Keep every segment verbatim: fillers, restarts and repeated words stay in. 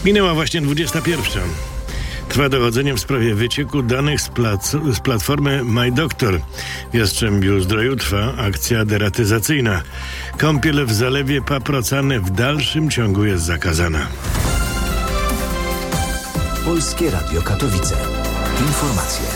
Minęła właśnie dwudziesta pierwsza. Trwa dochodzenie w sprawie wycieku danych z, plac- z platformy MyDoktor. W Jastrzębiu-Zdroju trwa akcja deratyzacyjna. Kąpiel w zalewie Paprocany w dalszym ciągu jest zakazana. Polskie Radio Katowice. Informacje.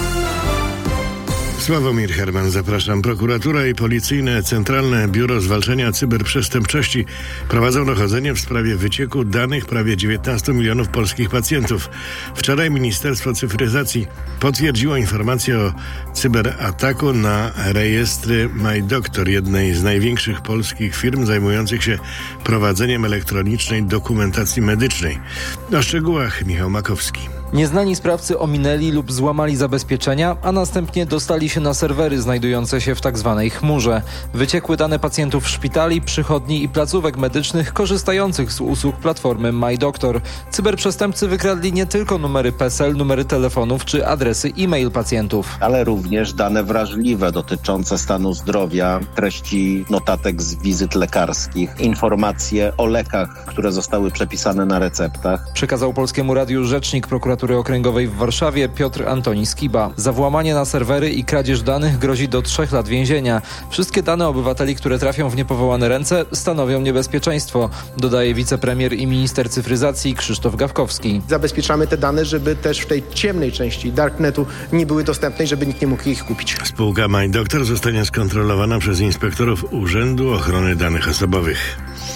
Sławomir Herman, zapraszam. Prokuratura i Policyjne Centralne Biuro Zwalczania Cyberprzestępczości prowadzą dochodzenie w sprawie wycieku danych prawie dziewiętnastu milionów polskich pacjentów. Wczoraj Ministerstwo Cyfryzacji potwierdziło informację o cyberataku na rejestry MyDoktor, jednej z największych polskich firm zajmujących się prowadzeniem elektronicznej dokumentacji medycznej. O szczegółach Michał Makowski. Nieznani sprawcy ominęli lub złamali zabezpieczenia, a następnie dostali się na serwery znajdujące się w tzw. chmurze. Wyciekły dane pacjentów szpitali, przychodni i placówek medycznych korzystających z usług platformy MyDoktor. Cyberprzestępcy wykradli nie tylko numery PESEL, numery telefonów czy adresy e-mail pacjentów, ale również dane wrażliwe dotyczące stanu zdrowia, treści notatek z wizyt lekarskich, informacje o lekach, które zostały przepisane na receptach. Przekazał Polskiemu Radiu rzecznik prokuratury Okręgowej w Warszawie Piotr Antoni Skiba. Za włamanie na serwery i kradzież danych grozi do trzech lat więzienia. Wszystkie dane obywateli, które trafią w niepowołane ręce, stanowią niebezpieczeństwo, dodaje wicepremier i minister cyfryzacji Krzysztof Gawkowski. Zabezpieczamy te dane, żeby też w tej ciemnej części darknetu nie były dostępne i żeby nikt nie mógł ich kupić. Spółka MyDoktor zostanie skontrolowana przez inspektorów Urzędu Ochrony Danych Osobowych.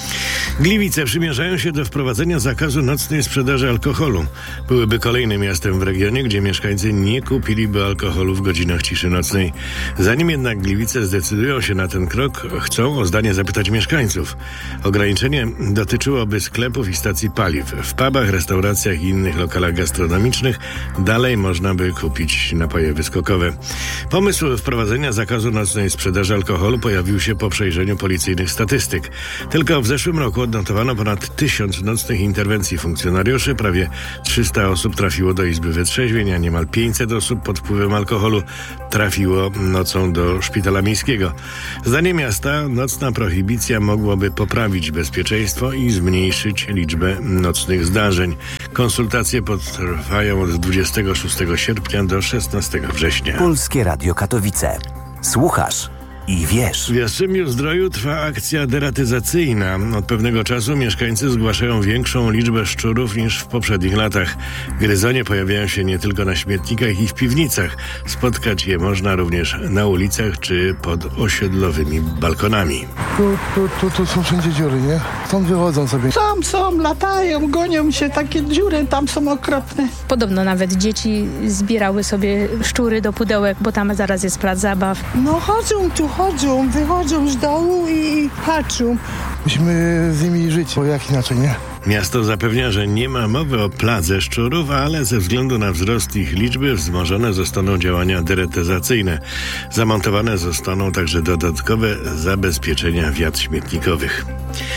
Gliwice przymierzają się do wprowadzenia zakazu nocnej sprzedaży alkoholu. Byłyby kolejnym miastem w regionie, gdzie mieszkańcy nie kupiliby alkoholu w godzinach ciszy nocnej. Zanim jednak Gliwice zdecydują się na ten krok, chcą o zdanie zapytać mieszkańców. Ograniczenie dotyczyłoby sklepów i stacji paliw. W pubach, restauracjach i innych lokalach gastronomicznych dalej można by kupić napoje wyskokowe. Pomysł wprowadzenia zakazu nocnej sprzedaży alkoholu pojawił się po przejrzeniu policyjnych statystyk. Tylko w zeszłym roku odnotowano ponad tysiąc nocnych interwencji funkcjonariuszy, prawie trzysta osób trafiło do Izby Wytrzeźwień, a niemal pięćset osób pod wpływem alkoholu trafiło nocą do szpitala miejskiego. Zdaniem miasta nocna prohibicja mogłaby poprawić bezpieczeństwo i zmniejszyć liczbę nocnych zdarzeń. Konsultacje potrwają od dwudziestego szóstego sierpnia do szesnastego września. Polskie Radio Katowice. Słuchasz i wiesz. W Jastrzębiu-Zdroju trwa akcja deratyzacyjna. Od pewnego czasu mieszkańcy zgłaszają większą liczbę szczurów niż w poprzednich latach. Gryzonie pojawiają się nie tylko na śmietnikach i w piwnicach. Spotkać je można również na ulicach czy pod osiedlowymi balkonami. Tu, tu, tu, tu są wszędzie dziury, nie? Stąd wychodzą sobie. Tam są, latają, gonią się, takie dziury tam są okropne. Podobno nawet dzieci zbierały sobie szczury do pudełek, bo tam zaraz jest plac zabaw. No chodzą tu, chodzą, wychodzą z dołu i patrzą. Musimy z nimi żyć, bo jak inaczej, nie? Miasto zapewnia, że nie ma mowy o pladze szczurów, ale ze względu na wzrost ich liczby wzmożone zostaną działania deratyzacyjne. Zamontowane zostaną także dodatkowe zabezpieczenia wiat śmietnikowych.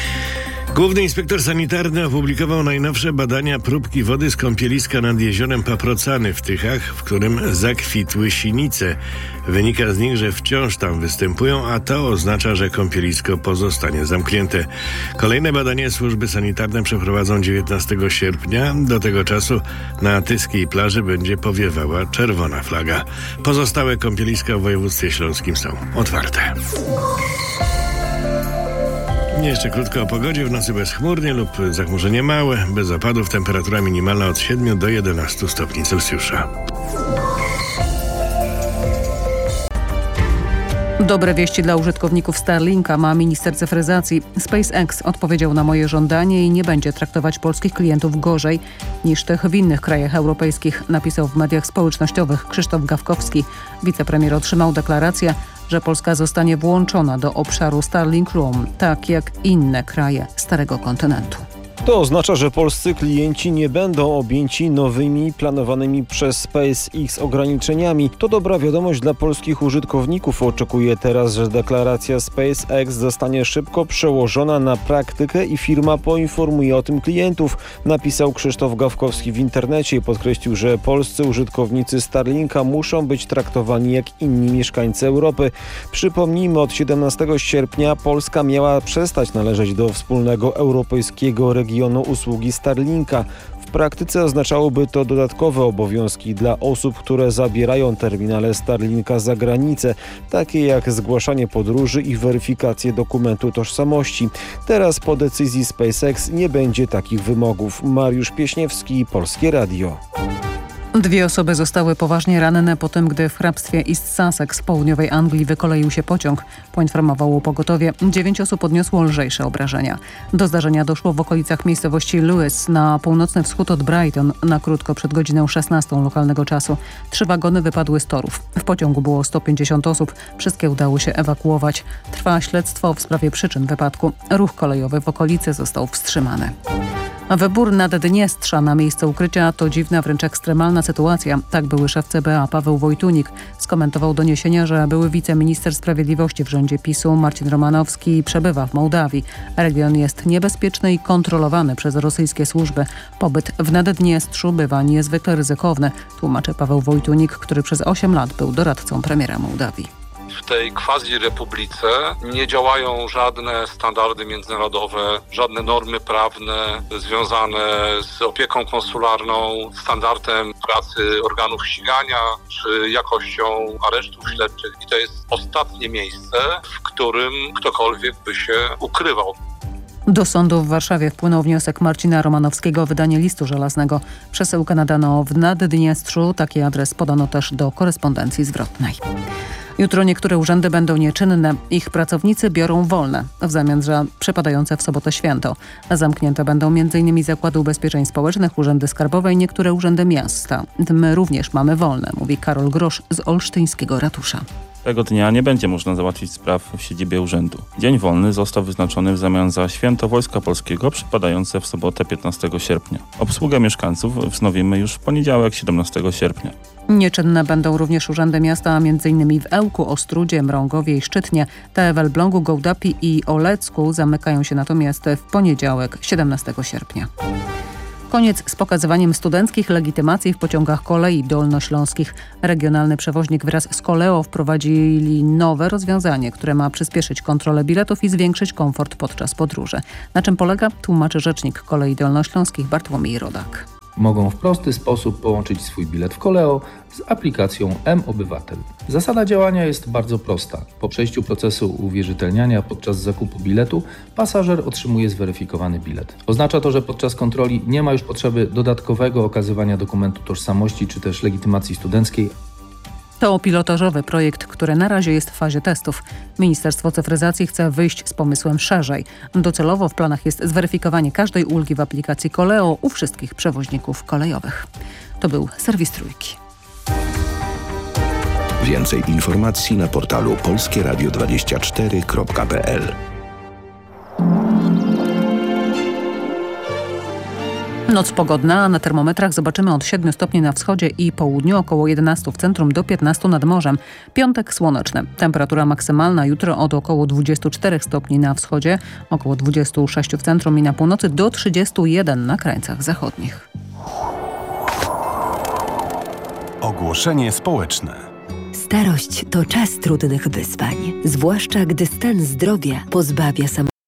Główny inspektor sanitarny opublikował najnowsze badania próbki wody z kąpieliska nad jeziorem Paprocany w Tychach, w którym zakwitły sinice. Wynika z nich, że wciąż tam występują, a to oznacza, że kąpielisko pozostanie zamknięte. Kolejne badanie służby sanitarne przeprowadzą dziewiętnastego sierpnia. Do tego czasu na tyskiej plaży będzie powiewała czerwona flaga. Pozostałe kąpieliska w województwie śląskim są otwarte. Jeszcze krótko o pogodzie. W nocy bezchmurnie lub zachmurzenie małe, bez opadów, temperatura minimalna od siedmiu do jedenastu stopni Celsjusza. Dobre wieści dla użytkowników Starlinka ma minister cyfryzacji. SpaceX odpowiedział na moje żądanie i nie będzie traktować polskich klientów gorzej niż tych w innych krajach europejskich, napisał w mediach społecznościowych Krzysztof Gawkowski. Wicepremier otrzymał deklarację, że Polska zostanie włączona do obszaru Starlink Roam, tak jak inne kraje Starego Kontynentu. To oznacza, że polscy klienci nie będą objęci nowymi planowanymi przez SpaceX ograniczeniami. To dobra wiadomość dla polskich użytkowników. Oczekuje teraz, że deklaracja SpaceX zostanie szybko przełożona na praktykę i firma poinformuje o tym klientów, napisał Krzysztof Gawkowski w internecie i podkreślił, że polscy użytkownicy Starlinka muszą być traktowani jak inni mieszkańcy Europy. Przypomnijmy, od siedemnastego sierpnia Polska miała przestać należeć do wspólnego europejskiego regionu regionu usługi Starlinka. W praktyce oznaczałoby to dodatkowe obowiązki dla osób, które zabierają terminale Starlinka za granicę, takie jak zgłaszanie podróży i weryfikację dokumentu tożsamości. Teraz po decyzji SpaceX nie będzie takich wymogów. Mariusz Pieśniewski, Polskie Radio. Dwie osoby zostały poważnie ranne po tym, gdy w hrabstwie East Sussex w południowej Anglii wykoleił się pociąg. Poinformowało pogotowie. Dziewięć osób odniosło lżejsze obrażenia. Do zdarzenia doszło w okolicach miejscowości Lewes na północny wschód od Brighton na krótko przed godziną szesnastą lokalnego czasu. Trzy wagony wypadły z torów. W pociągu było sto pięćdziesiąt osób. Wszystkie udało się ewakuować. Trwa śledztwo w sprawie przyczyn wypadku. Ruch kolejowy w okolicy został wstrzymany. Wybór Naddniestrza na miejsce ukrycia to dziwna, wręcz ekstremalna sytuacja. Tak były szef C B A Paweł Wojtunik skomentował doniesienia, że były wiceminister sprawiedliwości w rządzie PiSu Marcin Romanowski przebywa w Mołdawii. Region jest niebezpieczny i kontrolowany przez rosyjskie służby. Pobyt w Naddniestrzu bywa niezwykle ryzykowny, tłumaczy Paweł Wojtunik, który przez osiem lat był doradcą premiera Mołdawii. W tej quasi-republice nie działają żadne standardy międzynarodowe, żadne normy prawne związane z opieką konsularną, standardem pracy organów ścigania czy jakością aresztów śledczych. I to jest ostatnie miejsce, w którym ktokolwiek by się ukrywał. Do sądu w Warszawie wpłynął wniosek Marcina Romanowskiego o wydanie listu żelaznego. Przesyłkę nadano w Naddniestrzu. Taki adres podano też do korespondencji zwrotnej. Jutro niektóre urzędy będą nieczynne. Ich pracownicy biorą wolne w zamian za przypadające w sobotę święto. Zamknięte będą m in zakłady ubezpieczeń społecznych, urzędy skarbowe i niektóre urzędy miasta. My również mamy wolne, mówi Karol Grosz z olsztyńskiego ratusza. Tego dnia nie będzie można załatwić spraw w siedzibie urzędu. Dzień wolny został wyznaczony w zamian za święto Wojska Polskiego przypadające w sobotę piętnastego sierpnia. Obsługę mieszkańców wznowimy już w poniedziałek siedemnastego sierpnia. Nieczynne będą również urzędy miasta, a między innymi w Ełku, Ostródzie, Mrągowie i Szczytnie. Te w Elblągu, Gołdapi i Olecku zamykają się natomiast w poniedziałek siedemnastego sierpnia. Koniec z pokazywaniem studenckich legitymacji w pociągach kolei dolnośląskich. Regionalny przewoźnik wraz z Koleo wprowadzili nowe rozwiązanie, które ma przyspieszyć kontrolę biletów i zwiększyć komfort podczas podróży. Na czym polega? Tłumaczy rzecznik Kolei Dolnośląskich Bartłomiej Rodak. Mogą w prosty sposób połączyć swój bilet w Koleo z aplikacją M-Obywatel. Zasada działania jest bardzo prosta. Po przejściu procesu uwierzytelniania podczas zakupu biletu pasażer otrzymuje zweryfikowany bilet. Oznacza to, że podczas kontroli nie ma już potrzeby dodatkowego okazywania dokumentu tożsamości czy też legitymacji studenckiej. To pilotażowy projekt, który na razie jest w fazie testów. Ministerstwo Cyfryzacji chce wyjść z pomysłem szerzej. Docelowo w planach jest zweryfikowanie każdej ulgi w aplikacji Koleo u wszystkich przewoźników kolejowych. To był serwis Trójki. Więcej informacji na portalu polskie radio dwadzieścia cztery kropka p l. Noc pogodna, a na termometrach zobaczymy od siedmiu stopni na wschodzie i południu, około jedenastu w centrum do piętnastu nad morzem. Piątek słoneczny. Temperatura maksymalna jutro od około dwudziestu czterech stopni na wschodzie, około dwudziestu sześciu w centrum i na północy do trzydziestu jeden na krańcach zachodnich. Ogłoszenie społeczne. Starość to czas trudnych wyzwań, zwłaszcza gdy stan zdrowia pozbawia samodzielności.